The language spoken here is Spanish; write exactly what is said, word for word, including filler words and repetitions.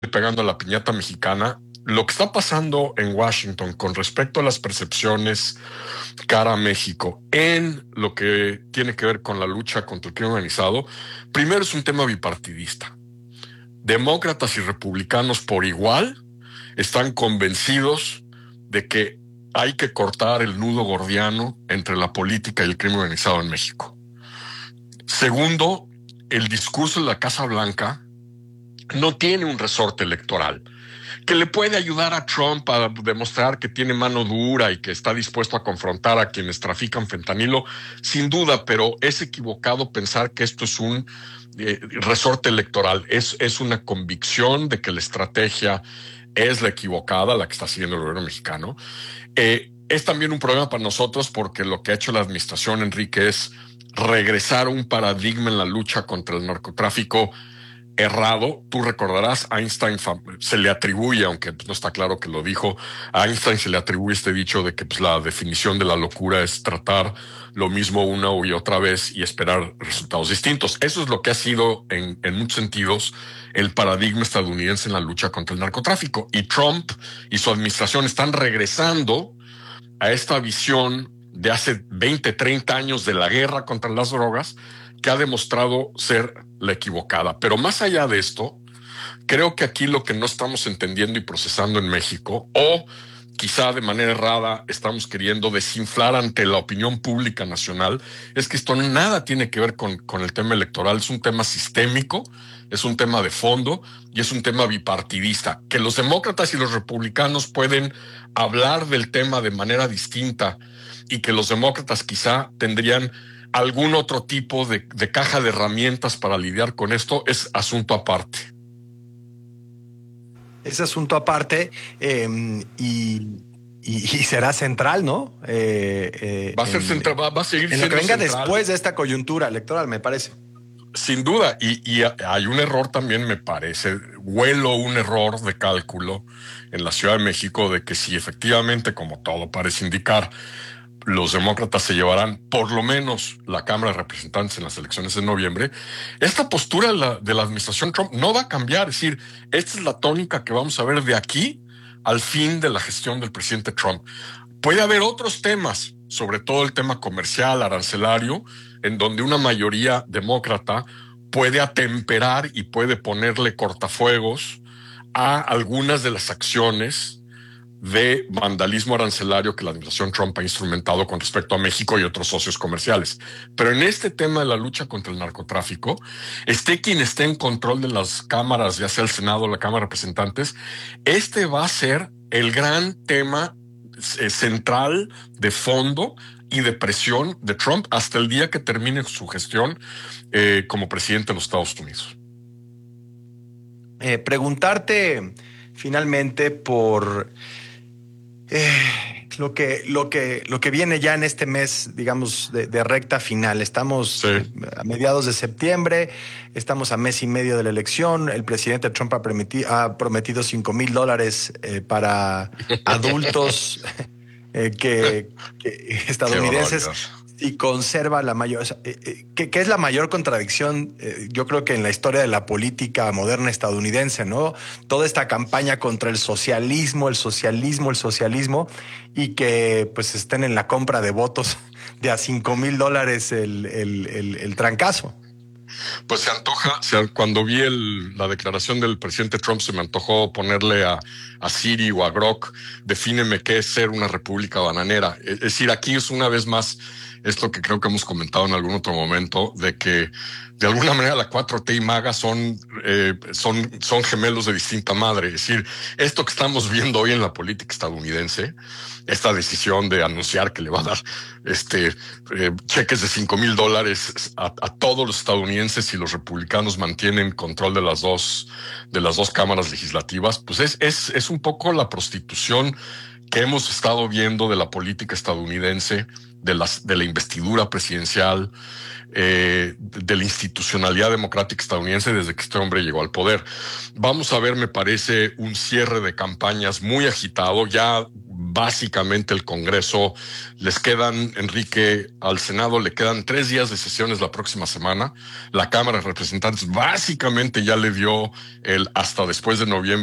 pegando a la piñata mexicana. Lo que está pasando en Washington con respecto a las percepciones cara a México en lo que tiene que ver con la lucha contra el crimen organizado, primero es un tema bipartidista. Demócratas y republicanos por igual están convencidos de que hay que cortar el nudo gordiano entre la política y el crimen organizado en México. Segundo, el discurso de la Casa Blanca no tiene un resorte electoral que le puede ayudar a Trump a demostrar que tiene mano dura y que está dispuesto a confrontar a quienes trafican fentanilo, sin duda, pero es equivocado pensar que esto es un eh, resorte electoral. Es, es una convicción de que la estrategia es la equivocada, la que está siguiendo el gobierno mexicano. Eh, es también un problema para nosotros porque lo que ha hecho la administración, Enrique, es regresar a un paradigma en la lucha contra el narcotráfico errado. Tú recordarás, Einstein se le atribuye, aunque no está claro que lo dijo, a Einstein se le atribuye este dicho de que pues, la definición de la locura es tratar lo mismo una y otra vez y esperar resultados distintos. Eso es lo que ha sido, en, en muchos sentidos, el paradigma estadounidense en la lucha contra el narcotráfico. Y Trump y su administración están regresando a esta visión de hace veinte, treinta años de la guerra contra las drogas, que ha demostrado ser la equivocada. Pero más allá de esto, creo que aquí lo que no estamos entendiendo y procesando en México, o quizá de manera errada estamos queriendo desinflar ante la opinión pública nacional, es que esto nada tiene que ver con, con el tema electoral. Es un tema sistémico, es un tema de fondo y es un tema bipartidista. Que los demócratas y los republicanos pueden hablar del tema de manera distinta y que los demócratas quizá tendrían algún otro tipo de, de caja de herramientas para lidiar con esto, es asunto aparte. Es asunto aparte eh, y, y, y será central, ¿no? Eh, eh, va a ser en, central, va, va a seguir en siendo lo que venga central. Después de esta coyuntura electoral, me parece. Sin duda, y, y hay un error también, me parece, huelo un error de cálculo en la Ciudad de México de que si efectivamente, como todo parece indicar, los demócratas se llevarán por lo menos la Cámara de Representantes en las elecciones de noviembre, esta postura de la, de la administración Trump no va a cambiar. Es decir, esta es la tónica que vamos a ver de aquí al fin de la gestión del presidente Trump. Puede haber otros temas, sobre todo el tema comercial, arancelario, en donde una mayoría demócrata puede atemperar y puede ponerle cortafuegos a algunas de las acciones de vandalismo arancelario que la administración Trump ha instrumentado con respecto a México y otros socios comerciales. Pero en este tema de la lucha contra el narcotráfico, esté quien esté en control de las cámaras, ya sea el Senado o la Cámara de Representantes, este va a ser el gran tema eh, central de fondo y de presión de Trump hasta el día que termine su gestión eh, como presidente de los Estados Unidos. Eh, preguntarte finalmente por Eh, lo que, lo que, lo que viene ya en este mes, digamos, de, de recta final. Estamos Sí. a mediados de septiembre, estamos a mes y medio de la elección. El presidente Trump ha, prometi- ha prometido cinco mil dólares eh, para adultos eh, que, que estadounidenses y conserva la mayor, eh, eh, que, que es la mayor contradicción, eh, yo creo que en la historia de la política moderna estadounidense, ¿no? Toda esta campaña contra el socialismo, el socialismo, el socialismo, y que pues estén en la compra de votos de a cinco mil dólares el, el, el, el trancazo. Pues se antoja, o sea, cuando vi el, la declaración del presidente Trump, se me antojó ponerle a, a Siri o a Grok, defíneme qué es ser una república bananera. Es decir, aquí es una vez más esto que creo que hemos comentado en algún otro momento, de que de alguna manera la cuatro T y MAGA son, eh, son, son gemelos de distinta madre. Es decir, esto que estamos viendo hoy en la política estadounidense, esta decisión de anunciar que le va a dar este eh, cheques de cinco mil dólares a, a todos los estadounidenses si los republicanos mantienen control de las dos, de las dos cámaras legislativas, pues es, es, es un poco la prostitución que hemos estado viendo de la política estadounidense, de, las, de la investidura presidencial, eh, de la institucionalidad democrática estadounidense desde que este hombre llegó al poder. Vamos a ver, me parece, un cierre de campañas muy agitado. Ya básicamente el Congreso. Les quedan, Enrique, al Senado le quedan tres días de sesiones la próxima semana. La Cámara de Representantes básicamente ya le dio el hasta después de noviembre